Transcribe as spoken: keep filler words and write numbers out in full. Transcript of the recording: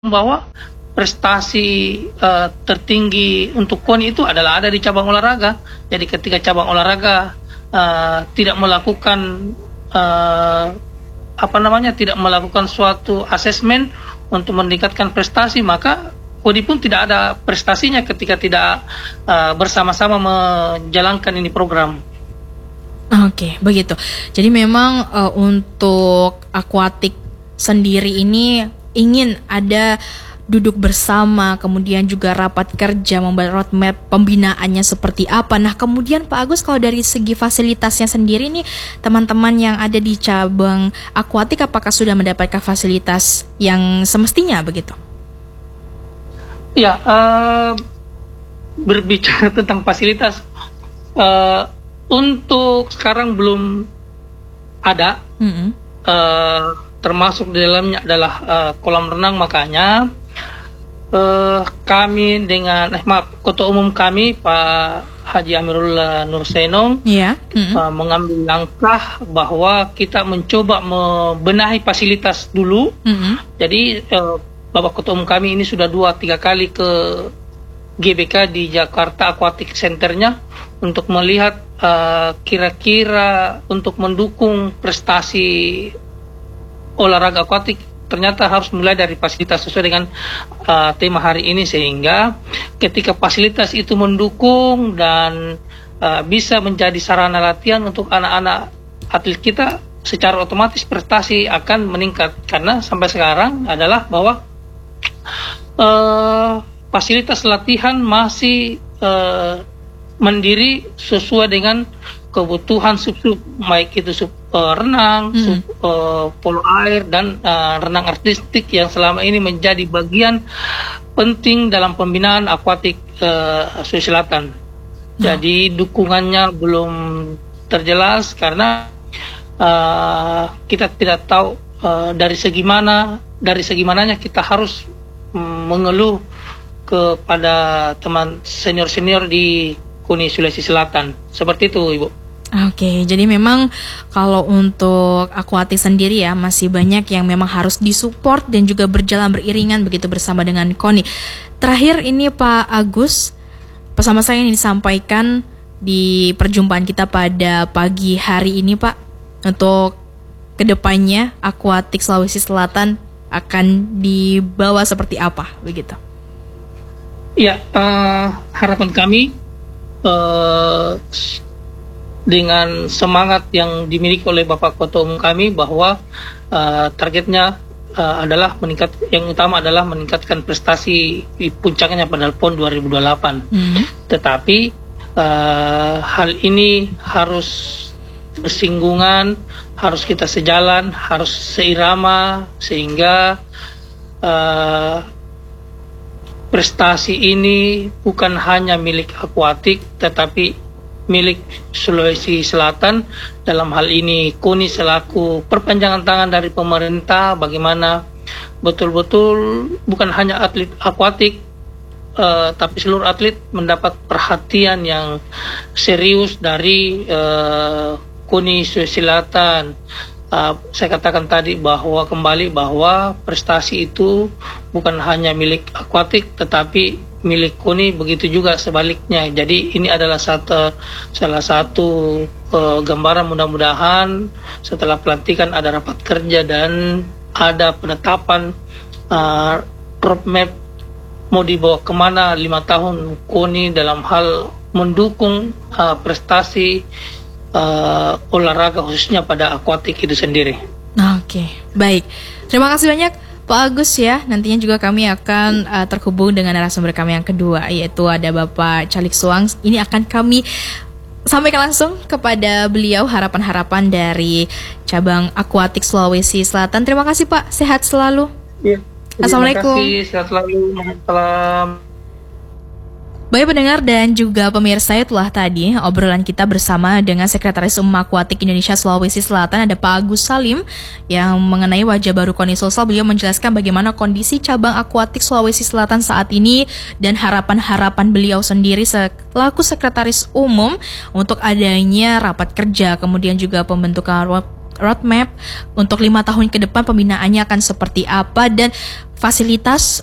Bahwa prestasi uh, tertinggi untuk K O N I itu adalah ada di cabang olahraga. Jadi ketika cabang olahraga uh, tidak melakukan uh, apa namanya tidak melakukan suatu asesmen untuk meningkatkan prestasi, maka K O N I pun tidak ada prestasinya ketika tidak uh, bersama-sama menjalankan ini program. Oke, begitu. Jadi memang uh, untuk akuatik sendiri ini ingin ada duduk bersama, kemudian juga rapat kerja, membuat roadmap pembinaannya seperti apa. Nah, kemudian Pak Agus, kalau dari segi fasilitasnya sendiri nih, teman-teman yang ada di cabang akuatik apakah sudah mendapatkan fasilitas yang semestinya begitu? Ya, uh, berbicara tentang fasilitas, uh, untuk sekarang belum ada. Mm-hmm. uh, termasuk di dalamnya adalah uh, kolam renang, makanya uh, kami dengan eh maaf Ketua Umum kami Pak Haji Amirullah Nursenong yeah. mm-hmm. uh, mengambil langkah bahwa kita mencoba membenahi fasilitas dulu. Mm-hmm. Jadi uh, Bapak Ketua Umum kami ini sudah dua tiga kali ke G B K di Jakarta Aquatic Centernya untuk melihat uh, kira-kira untuk mendukung prestasi olahraga akuatik ternyata harus mulai dari fasilitas sesuai dengan uh, tema hari ini, sehingga ketika fasilitas itu mendukung dan uh, bisa menjadi sarana latihan untuk anak-anak atlet kita, secara otomatis prestasi akan meningkat. Karena sampai sekarang adalah bahwa uh, fasilitas latihan masih uh, mandiri sesuai dengan kebutuhan sub-sub, baik itu sub uh, renang, hmm. sub uh, polo air, dan uh, renang artistik yang selama ini menjadi bagian penting dalam pembinaan akuatik uh, Sulawesi Selatan. Hmm. Jadi dukungannya belum terjelas karena uh, kita tidak tahu uh, dari segi mana, dari segi mananya kita harus um, mengeluh kepada teman senior-senior di K O N I Sulawesi Selatan. Seperti itu, Ibu. Oke, jadi memang kalau untuk akuatik sendiri ya masih banyak yang memang harus disupport dan juga berjalan beriringan begitu bersama dengan K O N I. Terakhir ini Pak Agus, pesan saya yang disampaikan di perjumpaan kita pada pagi hari ini Pak, untuk kedepannya akuatik Sulawesi Selatan akan dibawa seperti apa begitu? Ya, uh, harapan kami uh, dengan semangat yang dimiliki oleh Bapak Ketua Umum kami bahwa uh, targetnya uh, adalah meningkat, yang utama adalah meningkatkan prestasi di puncaknya pada PON dua ribu dua puluh delapan. Mm-hmm. Tetapi uh, hal ini harus bersinggungan, harus kita sejalan, harus seirama, sehingga uh, prestasi ini bukan hanya milik akuatik tetapi milik Sulawesi Selatan. Dalam hal ini K O N I selaku perpanjangan tangan dari pemerintah, bagaimana betul-betul bukan hanya atlet akuatik uh, tapi seluruh atlet mendapat perhatian yang serius dari uh, K O N I Sulawesi Selatan. Uh, saya katakan tadi bahwa kembali bahwa prestasi itu bukan hanya milik akuatik tetapi milik K O N I, begitu juga sebaliknya. Jadi ini adalah satu salah satu uh, gambaran, mudah-mudahan setelah pelantikan ada rapat kerja dan ada penetapan uh, roadmap mau dibawa kemana lima tahun K O N I dalam hal mendukung uh, prestasi uh, olahraga khususnya pada akuatik itu sendiri. Oke, baik. Terima kasih banyak Pak Agus ya. Nantinya juga kami akan uh, terhubung dengan narasumber kami yang kedua, yaitu ada Bapak Calik Suang. Ini akan kami sampaikan langsung kepada beliau harapan-harapan dari cabang akuatik Sulawesi Selatan. Terima kasih Pak, sehat selalu. Ya, Assalamualaikum. Terima kasih, sehat selalu. Salam. Baik pendengar dan juga pemirsa, itulah tadi obrolan kita bersama dengan Sekretaris Umum Akuatik Indonesia Sulawesi Selatan, ada Pak Agus Salim, yang mengenai wajah baru K O N I Sulsel. Beliau menjelaskan bagaimana kondisi cabang akuatik Sulawesi Selatan saat ini dan harapan-harapan beliau sendiri selaku Sekretaris Umum untuk adanya rapat kerja, kemudian juga pembentukan roadmap untuk lima tahun ke depan pembinaannya akan seperti apa dan fasilitas